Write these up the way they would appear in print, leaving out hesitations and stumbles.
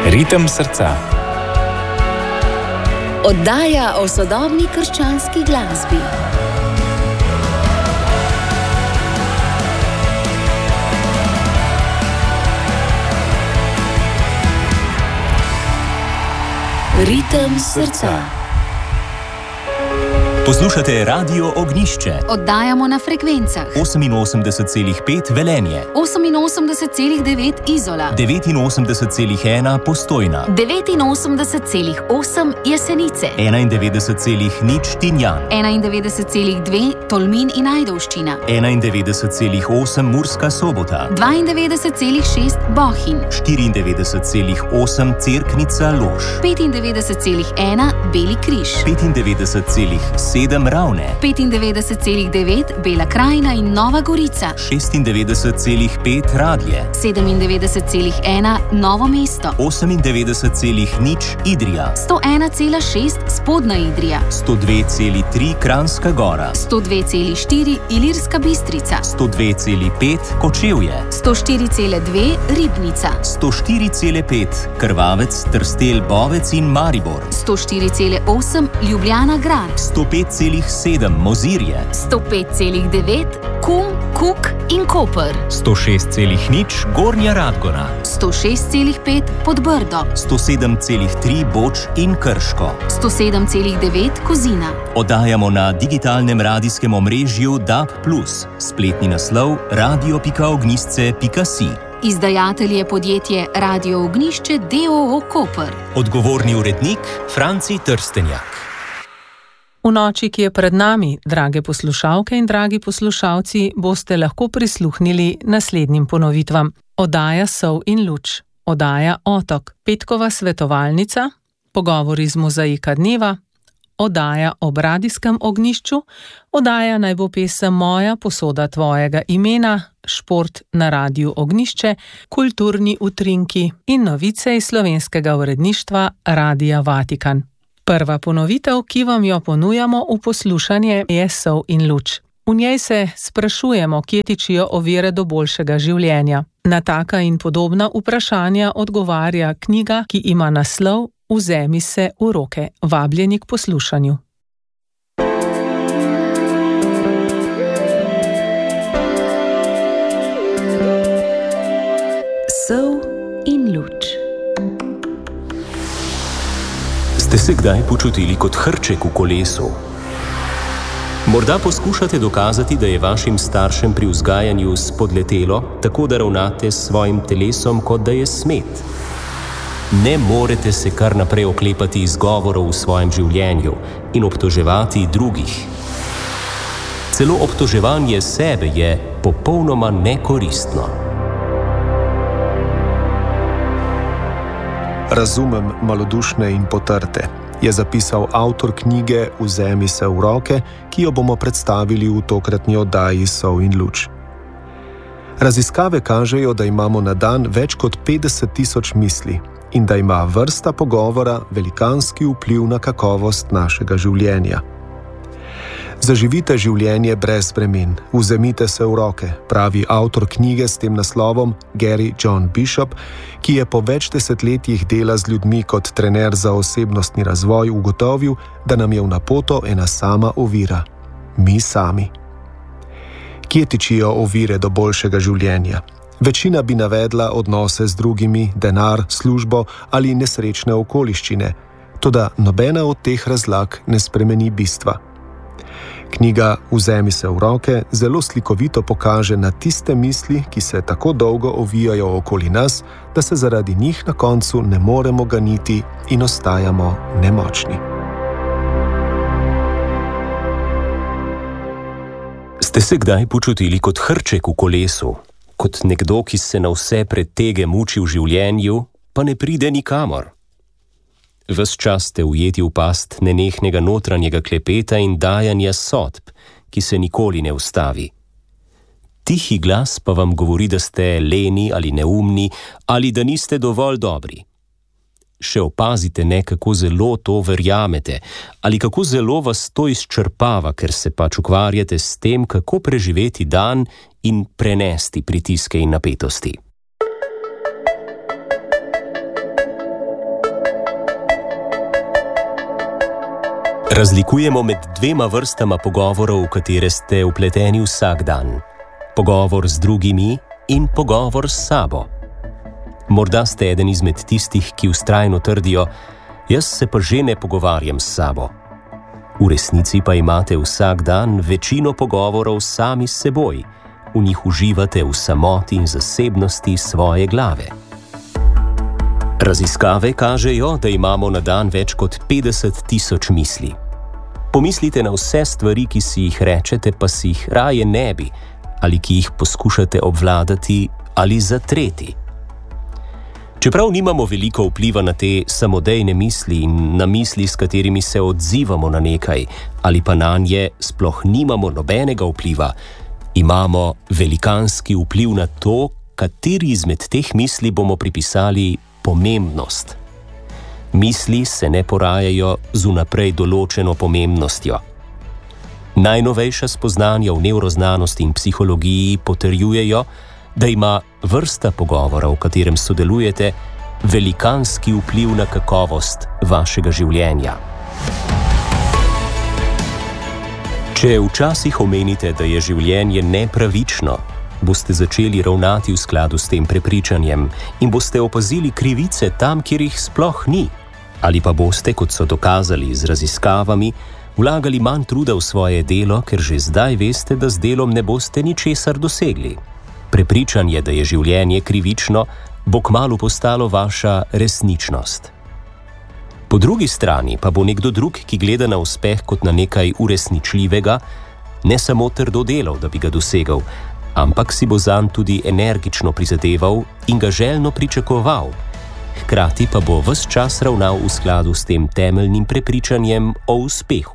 Ritem srca. Oddaja o sodobni krščanski glasbi. Ritem srca. Poslušate Radio Ognjišče. Oddajamo na frekvencah 88,5 Velenje, 88,9 Izola, 89,1 Postojna, 89,8 Jesenice, 91,0 Tinjan, 91,2 Tolmin in Ajdovščina, 91,8 Murska Sobota, 92,6 Bohinj, 94,8 Cerknica Lož, 95,1 Beli križ, 95,7 Ravne, 95,9 Bela krajina in Nova Gorica, 96,5 Radlje, 97,1 Novo mesto, 98,0 Idrija, 101,6 Spodnja Idrija, 102,3 Kranjska Gora, 102,4 Ilirska Bistrica, 102,5 Kočevje, 104,2 Ribnica, 104,5 Krvavec, Trstelj, Bovec in Maribor, 104,8 Ljubljana grad, 105,7 Mozirje, 105,9 Kum, Kuk in Koper, 106,0 Gornja Radgona, 106,5 Podbrdo, 107,3 Boč in Krško, 107,9 Kozina. Oddajamo na digitalnem radijskem omrežju DAB+, spletni naslov radio.ognjišče.si. Izdajatelj je podjetje Radio Ognjišče d.o.o. Koper. Odgovorni urednik Franci Trstenjak. V noči, ki je pred nami, drage poslušalke in dragi poslušalci, boste lahko prisluhnili naslednjim ponovitvam. Oddaja Sol in luč, oddaja Otok, petkova svetovalnica, pogovori z mozaika dneva, oddaja ob radijskem ognjišču, oddaja Naj bo pesem moja, posoda tvojega imena, šport na Radiu Ognjišče, kulturni utrinki in novice iz slovenskega uredništva Radia Vatikan. Prva ponovitev, ki vam jo ponujamo v poslušanje, je Sol in luč. V njej se sprašujemo, kje tičijo ovire do boljšega življenja. Na taka in podobna vprašanja odgovarja knjiga, ki ima naslov Vzemi se v roke. Vabljeni k poslušanju. Sol in luč. Ste se kdaj počutili kot hrček v kolesu? Morda poskušate dokazati, da je vašim staršem pri vzgajanju spodletelo, tako da ravnate s svojim telesom, kot da je smet. Ne morete se kar naprej oklepati izgovorov v svojem življenju in obtoževati drugih. Celo obtoževanje sebe je popolnoma nekoristno. Razumem malodušne in potrte, je zapisal avtor knjige Vzemi se v roke, ki jo bomo predstavili v tokratni oddaji Sol in luč. Raziskave kažejo, da imamo na dan več kot 50,000 misli in da ima vrsta pogovora velikanski vpliv na kakovost našega življenja. Zaživite življenje brez bremen, vzemite se v roke, pravi avtor knjige s tem naslovom Gary John Bishop, ki je po več desetletjih dela z ljudmi kot trener za osebnostni razvoj ugotovil, da nam je v napoto ena sama ovira – mi sami. Kje tičijo ovire do boljšega življenja? Večina bi navedla odnose z drugimi, denar, službo ali nesrečne okoliščine, toda nobena od teh razlag ne spremeni bistva. Knjiga Vzemi se v roke zelo slikovito pokaže na tiste misli, ki se tako dolgo ovijajo okoli nas, da se zaradi njih na koncu ne moremo ganiti in ostajamo nemočni. Ste se kdaj počutili kot hrček v kolesu? Kot nekdo, ki se na vse pretege muči v življenju, pa ne pride nikamor? Ves čas ste ujeti v past nenehnega notranjega klepeta in dajanja sodb, ki se nikoli ne ustavi. Tihi glas pa vam govori, da ste leni ali neumni ali da niste dovolj dobri. Še opazite ne, kako zelo to verjamete ali kako zelo vas to izčrpava, ker se pač ukvarjate s tem, kako preživeti dan in prenesti pritiske in napetosti. Razlikujemo med dvema vrstama pogovorov, v katere ste vpleteni vsak dan. Pogovor z drugimi in pogovor s sabo. Morda ste eden izmed tistih, ki vztrajno trdijo, jaz se pa že ne pogovarjam s sabo. V resnici pa imate vsak dan večino pogovorov sami s seboj. V njih uživate v samoti in zasebnosti svoje glave. Raziskave kažejo, da imamo na dan več kot 50 000 misli. Pomislite na vse stvari, ki si jih rečete, pa si jih raje ne bi, ali ki jih poskušate obvladati ali zatreti. Čeprav nimamo veliko vpliva na te samodejne misli in na misli, s katerimi se odzivamo na nekaj, ali pa nanje sploh nimamo nobenega vpliva, imamo velikanski vpliv na to, kateri izmed teh misli bomo pripisali pomembnost. Misli se ne porajajo z vnaprej določeno pomembnostjo. Najnovejša spoznanja v nevroznanosti in psihologiji potrjujejo, da ima vrsta pogovora, v katerem sodelujete, velikanski vpliv na kakovost vašega življenja. Če včasih omenite, da je življenje nepravično, boste začeli ravnati v skladu s tem prepričanjem in boste opazili krivice tam, kjer jih sploh ni. Ali pa boste, kot so dokazali z raziskavami, vlagali manj truda v svoje delo, ker že zdaj veste, da z delom ne boste ničesar dosegli. Prepričanje, da je življenje krivično, bo kmalu postalo vaša resničnost. Po drugi strani pa bo nekdo drug, ki gleda na uspeh kot na nekaj uresničljivega, ne samo trdo delal, da bi ga dosegal, ampak si bo zanj tudi energično prizadeval in ga željno pričakoval. Hkrati pa bo ves čas ravnal v skladu s tem temeljnim prepričanjem o uspehu.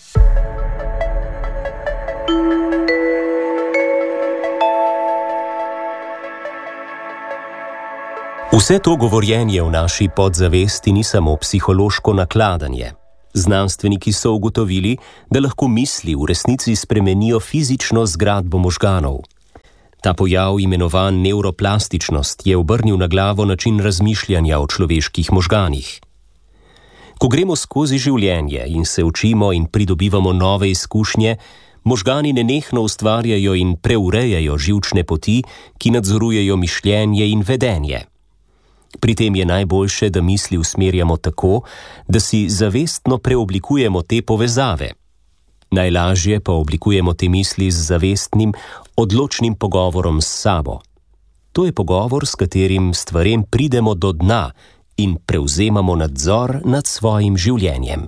Vse to govorjenje v naši podzavesti ni samo psihološko nakladanje. Znanstveniki so ugotovili, da lahko misli v resnici spremenijo fizično zgradbo možganov. Ta pojav, imenovan nevroplastičnost, je obrnil na glavo način razmišljanja o človeških možganih. Ko gremo skozi življenje in se učimo in pridobivamo nove izkušnje, možgani nenehno ustvarjajo in preurejajo živčne poti, ki nadzorujejo mišljenje in vedenje. Pri tem je najboljše, da misli usmerjamo tako, da si zavestno preoblikujemo te povezave. Najlažje pa oblikujemo te misli z zavestnim, odločnim pogovorom s sabo. To je pogovor, s katerim stvarem pridemo do dna in prevzemamo nadzor nad svojim življenjem.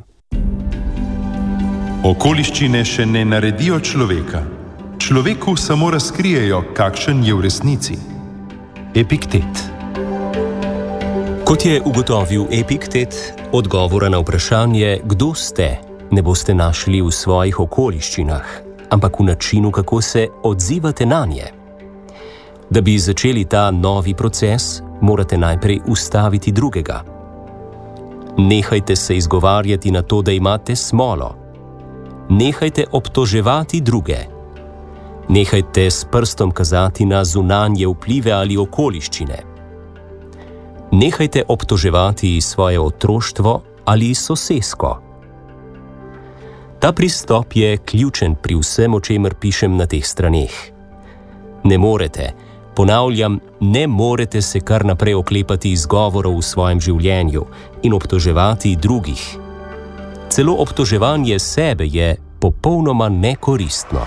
Okoliščine še ne naredijo človeka. Človeku samo razkrijejo, kakšen je v resnici. Epiktet. Kot je ugotovil Epiktet, odgovora na vprašanje, kdo ste, ne boste našli v svojih okoliščinah, ampak v načinu, kako se odzivate nanje. Da bi začeli ta novi proces, morate najprej ustaviti drugega. Nehajte se izgovarjati na to, da imate smolo. Nehajte obtoževati druge. Nehajte s prstom kazati na zunanje vplive ali okoliščine. Nehajte obtoževati svoje otroštvo ali sosesko. Ta pristop je ključen pri vsem, o čemer pišem na teh straneh. Ne morete, ponavljam, ne morete se kar naprej oklepati izgovorov v svojem življenju in obtoževati drugih. Celo obtoževanje sebe je popolnoma nekoristno.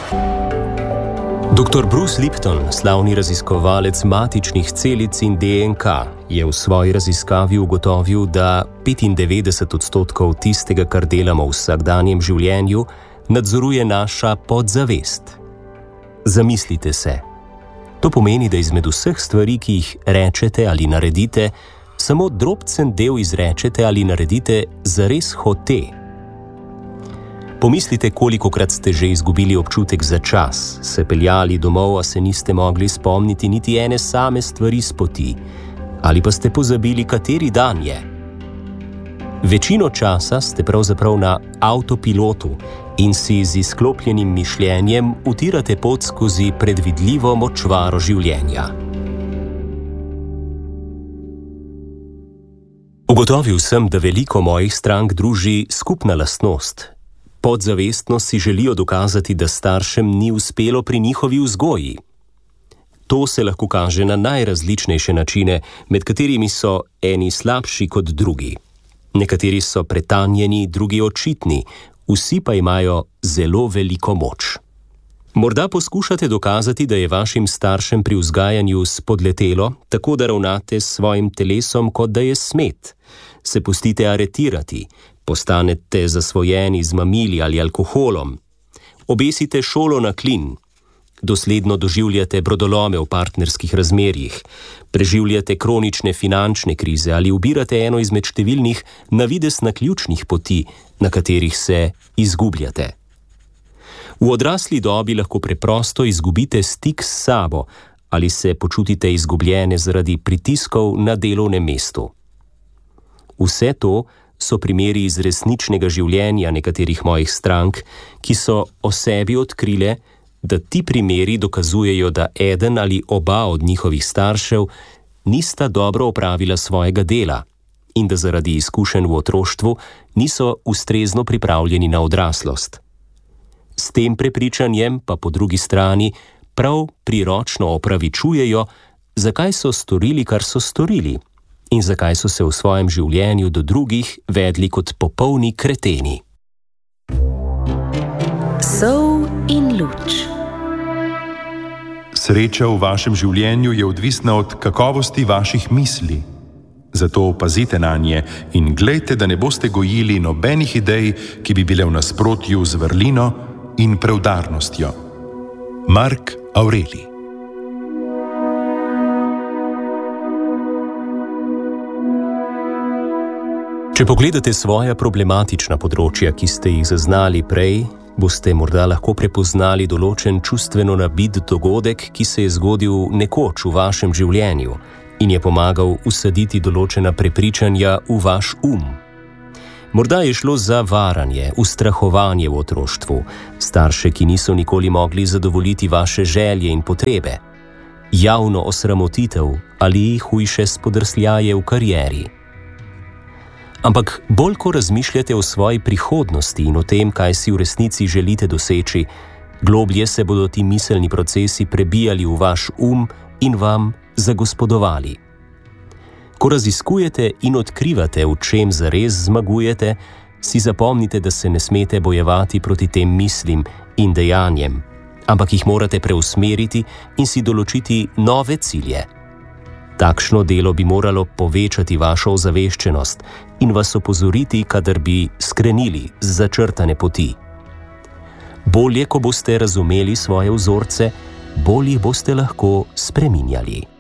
Dr. Bruce Lipton, slavni raziskovalec matičnih celic in DNK, je v svoji raziskavi ugotovil, da 95% tistega, kar delamo v vsakdanjem življenju, nadzoruje naša podzavest. Zamislite se. To pomeni, da izmed vseh stvari, ki jih rečete ali naredite, samo drobcen del izrečete ali naredite zares hote. Pomislite, kolikokrat ste že izgubili občutek za čas, se peljali domov, a se niste mogli spomniti niti ene same stvari s poti, ali pa ste pozabili, kateri dan je. Večino časa ste pravzaprav na avtopilotu in si z izklopljenim mišljenjem utirate pot skozi predvidljivo močvaro življenja. Ugotovil sem, da veliko mojih strank druži skupna lastnost. Podzavestno si želijo dokazati, da staršem ni uspelo pri njihovi vzgoji. To se lahko kaže na najrazličnejše načine, med katerimi so eni slabši kot drugi. Nekateri so pretanjeni, drugi očitni, vsi pa imajo zelo veliko moč. Morda poskušate dokazati, da je vašim staršem pri vzgajanju spodletelo, tako da ravnate s svojim telesom, kot da je smet. Se pustite aretirati, postanete zasvojeni z mamili ali alkoholom. Obesite šolo na klin. Dosledno doživljate brodolome v partnerskih razmerjih. Preživljate kronične finančne krize ali ubirate eno izmed številnih navidez naključnih poti, na katerih se izgubljate. V odrasli dobi lahko preprosto izgubite stik s sabo ali se počutite izgubljene zaradi pritiskov na delovnem mestu. Vse to so primeri iz resničnega življenja nekaterih mojih strank, ki so o sebi odkrile, da ti primeri dokazujejo, da eden ali oba od njihovih staršev nista dobro opravila svojega dela in da zaradi izkušenj v otroštvu niso ustrezno pripravljeni na odraslost. S tem prepričanjem pa po drugi strani prav priročno opravičujejo, zakaj so storili, kar so storili in zakaj so se v svojem življenju do drugih vedli kot popolni kreteni. Sol in luč. Sreča v vašem življenju je odvisna od kakovosti vaših misli. Zato pazite nanje in glejte, da ne boste gojili nobenih idej, ki bi bile v nasprotju z vrlino in preudarnostjo. Mark Aurelij. Če pogledate svoja problematična področja, ki ste jih zaznali prej, boste morda lahko prepoznali določen čustveno nabit dogodek, ki se je zgodil nekoč v vašem življenju in je pomagal usaditi določena prepričanja v vaš Morda je šlo za varanje, ustrahovanje v otroštvu, starše, ki niso nikoli mogli zadovoljiti vaše želje in potrebe, javno osramotitev ali hujše spodrsljaje v karieri. Ampak bolj ko razmišljate o svoji prihodnosti in o tem, kaj si v resnici želite doseči, globlje se bodo ti miselni procesi prebijali v vaš in vam zagospodovali. Ko raziskujete in odkrivate, v čem zares zmagujete, si zapomnite, da se ne smete bojevati proti tem mislim in dejanjem, ampak jih morate preusmeriti in si določiti nove cilje. Takšno delo bi moralo povečati vašo ozaveščenost in vas opozoriti, kadar bi skrenili z začrtane poti. Bolje, ko boste razumeli svoje vzorce, bolj jih boste lahko spreminjali.